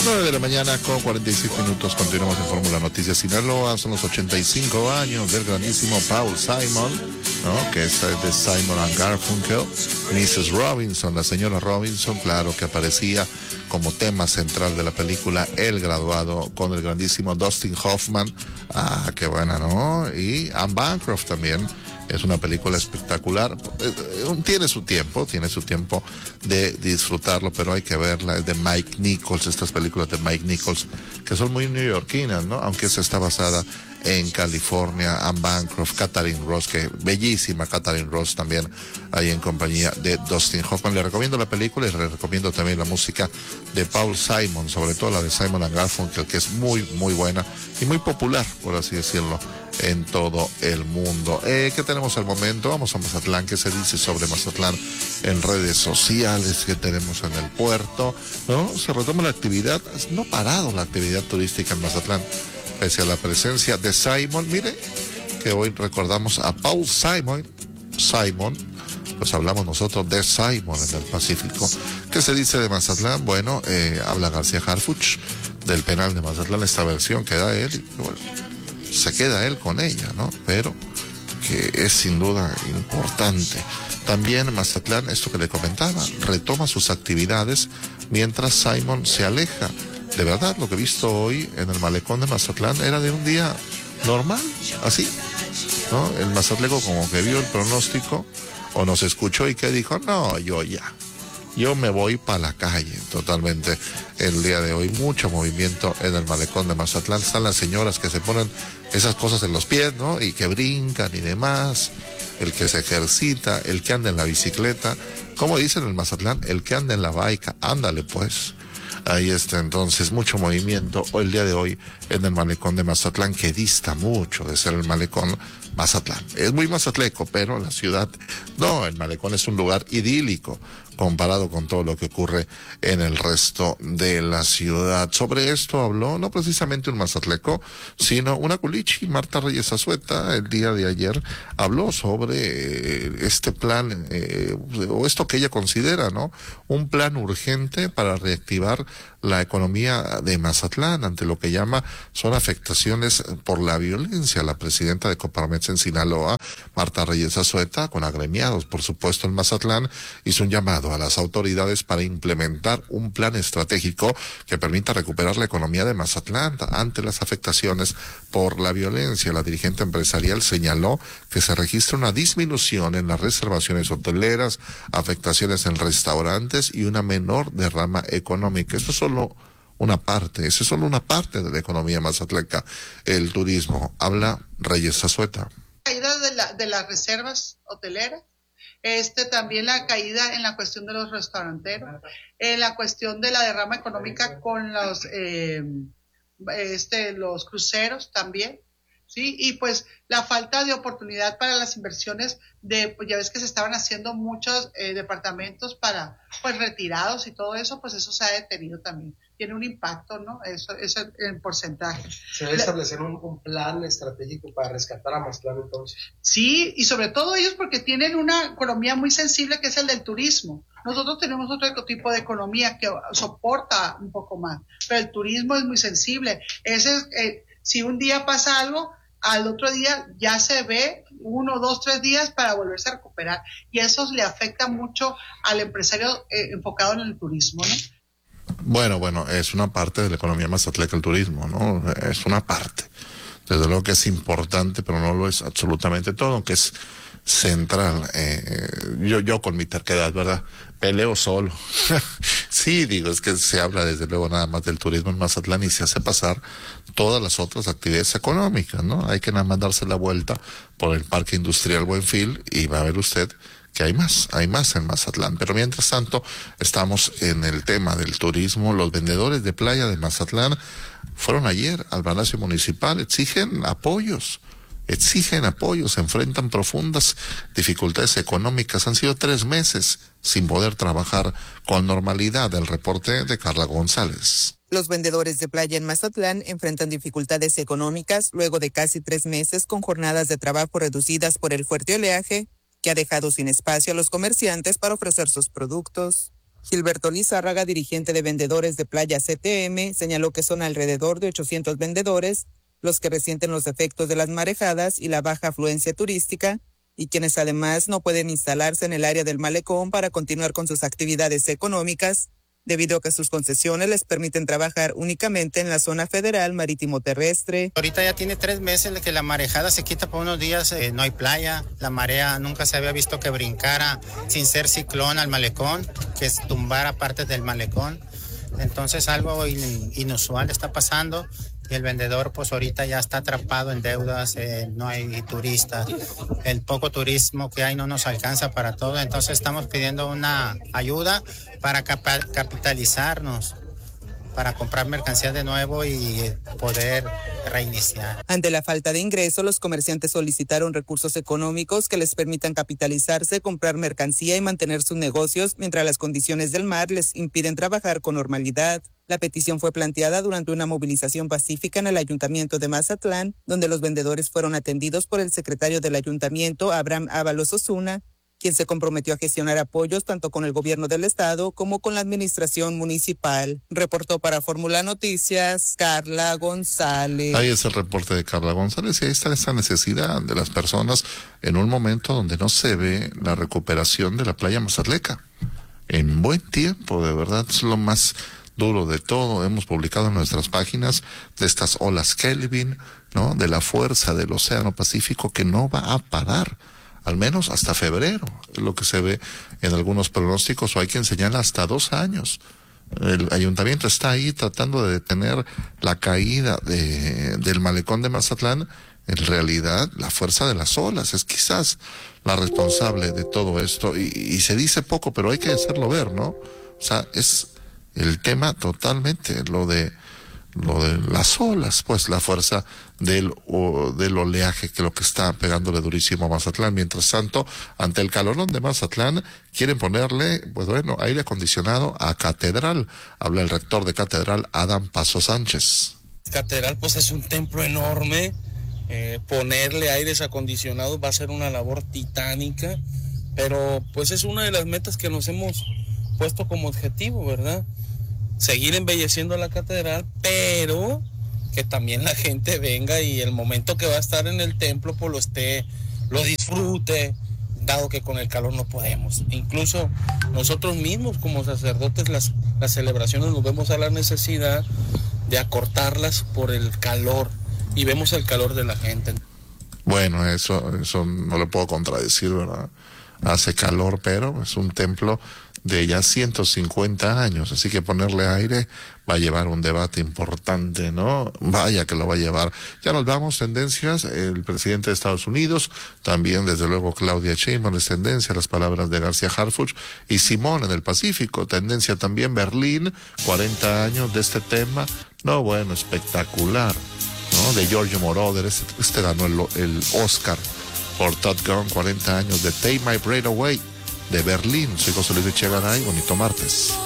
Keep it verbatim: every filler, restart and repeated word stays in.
nueve de la mañana con cuarenta y seis minutos. Continuamos en Fórmula Noticias Sinaloa. Son los ochenta y cinco años del grandísimo Paul Simon, ¿no? Que es de Simon and Garfunkel. missus Robinson, la señora Robinson, claro, que aparecía como tema central de la película El Graduado con el grandísimo Dustin Hoffman. Ah, qué buena, ¿no? Y Anne Bancroft también. Es una película espectacular. Tiene su tiempo, tiene su tiempo de disfrutarlo, pero hay que verla. Es de Mike Nichols, estas películas de Mike Nichols, que son muy neoyorquinas, ¿no? Aunque esa está basada en California. Anne Bancroft, Catherine Ross, que bellísima Catherine Ross también, ahí en compañía de Dustin Hoffman. Le recomiendo la película y le recomiendo también la música de Paul Simon, sobre todo la de Simon and Garfunkel, que es muy, muy buena y muy popular, por así decirlo, en todo el mundo. Eh, ¿Qué tenemos al momento? Vamos a Mazatlán. ¿Qué se dice sobre Mazatlán en redes sociales? ¿Qué tenemos en el puerto? ¿No? Se retoma la actividad. No ha parado la actividad turística en Mazatlán, pese a la presencia de Simon. Mire, que hoy recordamos a Paul Simon. Simon, pues hablamos nosotros de Simon en el Pacífico. ¿Qué se dice de Mazatlán? Bueno, eh, habla García Harfuch del penal de Mazatlán, esta versión que da él. Bueno, se queda él con ella, ¿no? Pero que es sin duda importante. También Mazatlán, esto que le comentaba, retoma sus actividades mientras Simon se aleja. De verdad, lo que he visto hoy en el malecón de Mazatlán era de un día normal, así, ¿no? El mazatleco como que vio el pronóstico o nos escuchó y que dijo, no, yo ya, yo me voy para la calle totalmente. El día de hoy, mucho movimiento en el malecón de Mazatlán. Están las señoras que se ponen esas cosas en los pies, ¿no? Y que brincan y demás. El que se ejercita, el que anda en la bicicleta. Como dicen en Mazatlán, el que anda en la baica, ándale pues. Ahí está entonces, mucho movimiento hoy, el día de hoy, en el malecón de Mazatlán, que dista mucho de ser el malecón Mazatlán. Es muy mazatleco, pero la ciudad, no, el malecón es un lugar idílico comparado con todo lo que ocurre en el resto de la ciudad. Sobre esto habló no precisamente un mazatleco, sino una culichi, Marta Reyes Azueta, el día de ayer habló sobre este plan, eh, o esto que ella considera, ¿no? Un plan urgente para reactivar la economía de Mazatlán ante lo que llama son afectaciones por la violencia. La presidenta de Coparmex en Sinaloa, Marta Reyes Azueta, con agremiados, por supuesto, en Mazatlán, hizo un llamado a las autoridades para implementar un plan estratégico que permita recuperar la economía de Mazatlán ante las afectaciones por la violencia. La dirigente empresarial señaló que se registra una disminución en las reservaciones hoteleras, afectaciones en restaurantes y una menor derrama económica. Esto es solo una parte, eso es solo una parte de la economía mazatleca, el turismo. Habla Reyes Azueta. Caída de, la, de las reservas hoteleras. Este, también la caída en la cuestión de los restauranteros, en la cuestión de la derrama económica con los, eh, este, los cruceros también, ¿sí? Y pues la falta de oportunidad para las inversiones de, pues ya ves que se estaban haciendo muchos eh, departamentos para, pues retirados y todo eso, pues eso se ha detenido también. Tiene un impacto, ¿no? Eso, eso en porcentaje. Se debe establecer un, un plan estratégico para rescatar a Mazatlán entonces. Sí, y sobre todo ellos porque tienen una economía muy sensible que es el del turismo. Nosotros tenemos otro tipo de economía que soporta un poco más, pero el turismo es muy sensible. Ese es, eh, si un día pasa algo, al otro día ya se ve uno, dos, tres días para volverse a recuperar. Y eso le afecta mucho al empresario eh, enfocado en el turismo, ¿no? Bueno, bueno, es una parte de la economía mazatleca el turismo, ¿no? Es una parte. Desde luego que es importante, pero no lo es absolutamente todo, aunque es central. Eh, yo, yo con mi terquedad, ¿verdad? Peleo solo. Sí, digo, es que se habla desde luego nada más del turismo en Mazatlán y se hace pasar todas las otras actividades económicas, ¿no? Hay que nada más darse la vuelta por el Parque Industrial Buenfil y va a ver usted que hay más, hay más en Mazatlán. Pero mientras tanto, estamos en el tema del turismo. Los vendedores de playa de Mazatlán fueron ayer al Palacio Municipal, exigen apoyos, exigen apoyos, se enfrentan profundas dificultades económicas. Han sido tres meses sin poder trabajar con normalidad. El reporte de Carla González. Los vendedores de playa en Mazatlán enfrentan dificultades económicas luego de casi tres meses con jornadas de trabajo reducidas por el fuerte oleaje que ha dejado sin espacio a los comerciantes para ofrecer sus productos. Gilberto Lizárraga, dirigente de vendedores de Playa C T M, señaló que son alrededor de ochocientos vendedores los que resienten los efectos de las marejadas y la baja afluencia turística, y quienes además no pueden instalarse en el área del malecón para continuar con sus actividades económicas, debido a que sus concesiones les permiten trabajar únicamente en la zona federal marítimo terrestre. Ahorita ya tiene tres meses que la marejada se quita por unos días, eh, no hay playa, la marea nunca se había visto que brincara sin ser ciclón al malecón, que tumbara partes del malecón. Entonces algo in, inusual está pasando y el vendedor pues ahorita ya está atrapado en deudas, eh, no hay turistas, el poco turismo que hay no nos alcanza para todo, entonces estamos pidiendo una ayuda para cap- capitalizarnos, para comprar mercancía de nuevo y poder reiniciar. Ante la falta de ingresos, los comerciantes solicitaron recursos económicos que les permitan capitalizarse, comprar mercancía y mantener sus negocios mientras las condiciones del mar les impiden trabajar con normalidad. La petición fue planteada durante una movilización pacífica en el Ayuntamiento de Mazatlán, donde los vendedores fueron atendidos por el secretario del Ayuntamiento, Abraham Ábalos Osuna, quien se comprometió a gestionar apoyos tanto con el gobierno del estado como con la administración municipal. Reportó para Fórmula Noticias, Carla González. Ahí es el reporte de Carla González y ahí está esa necesidad de las personas en un momento donde no se ve la recuperación de la playa mazatleca. En buen tiempo, de verdad, es lo más duro de todo. Hemos publicado en nuestras páginas de estas olas Kelvin, ¿no? De la fuerza del Océano Pacífico que no va a parar. Al menos hasta febrero, es lo que se ve en algunos pronósticos, o hay quien señala hasta dos años. El ayuntamiento está ahí tratando de detener la caída de, del malecón de Mazatlán. En realidad, la fuerza de las olas es quizás la responsable de todo esto, y, y se dice poco, pero hay que hacerlo ver, ¿no? O sea, es el tema totalmente, lo de lo de las olas, pues la fuerza del, o, del oleaje, que lo que está pegándole durísimo a Mazatlán. Mientras tanto, ante el calorón de Mazatlán, quieren ponerle, pues bueno, aire acondicionado a Catedral. Habla el rector de Catedral, Adam Paso Sánchez. Catedral pues es un templo enorme, eh, ponerle aires acondicionados va a ser una labor titánica, pero pues es una de las metas que nos hemos puesto como objetivo, ¿verdad? Seguir embelleciendo la catedral, pero que también la gente venga y el momento que va a estar en el templo pues lo esté, lo disfrute, dado que con el calor no podemos. Incluso nosotros mismos como sacerdotes las, las celebraciones nos vemos a la necesidad de acortarlas por el calor y vemos el calor de la gente. Bueno, eso, eso no lo puedo contradecir, ¿verdad? Hace calor, pero es un templo de ya ciento cincuenta años, así que ponerle aire va a llevar un debate importante, ¿no? Vaya que lo va a llevar. Ya nos vamos, tendencias, el presidente de Estados Unidos, también desde luego Claudia Sheinbaum es tendencia, las palabras de García Harfuch y Simón en el Pacífico, tendencia también Berlín, cuarenta años de este tema, no bueno, espectacular, ¿no? De Giorgio Moroder, este, este ganó el, el Oscar por Top Gun, cuarenta años de Take My Breath Away, de Berlín. Soy José Luis Echegaray, bonito martes.